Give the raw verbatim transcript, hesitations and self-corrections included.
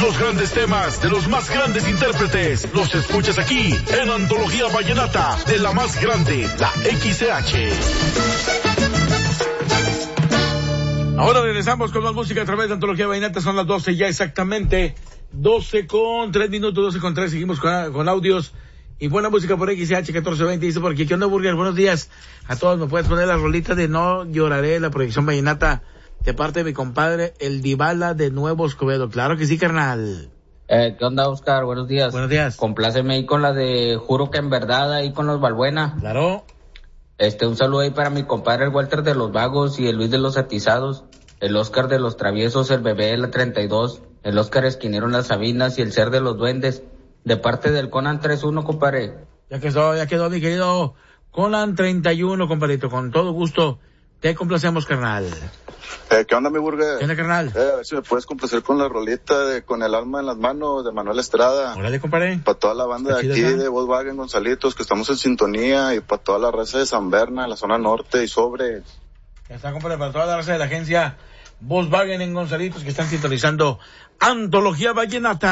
Los grandes temas de los más grandes intérpretes los escuchas aquí en Antología Vallenata de la más grande, la X C H. Ahora regresamos con más música a través de Antología Vallenata. Son las doce ya exactamente. doce con tres minutos, doce con tres. Seguimos con, con audios y buena música por X C H catorce veinte. Dice por aquí, ¿qué onda, Burger? Buenos días a todos. ¿Me puedes poner la rolita de No Lloraré, la proyección vallenata de parte de mi compadre, el Dybala de Nuevo Escobedo? Claro que sí, carnal. Eh, ¿Qué onda, Oscar? Buenos días. Buenos días. Compláceme ahí con la de Juro que en verdad, ahí con los Balbuena. Claro. Este, un saludo ahí para mi compadre, el Walter de los Vagos y el Luis de los Atizados, el Oscar de los Traviesos, el Bebé de la treinta y dos, el Oscar Esquinero en las Sabinas y el Ser de los Duendes, de parte del Conan treinta y uno, compadre. Ya quedó, ya quedó, mi querido Conan treinta y uno, compadrito, con todo gusto. Te complacemos, carnal. Eh, ¿Qué onda, mi burger? ¿Qué onda, carnal? Eh, a ver si me puedes complacer con la rolita de Con el alma en las manos de Manuel Estrada. Órale, compadre. Para toda la banda de aquí, ¿no? De Volkswagen Gonzalitos, que estamos en sintonía, y para toda la raza de San Berna, la zona norte y sobre. Ya está, compadre, para toda la raza de la agencia Volkswagen en Gonzalitos que están sintonizando Antología Vallenata.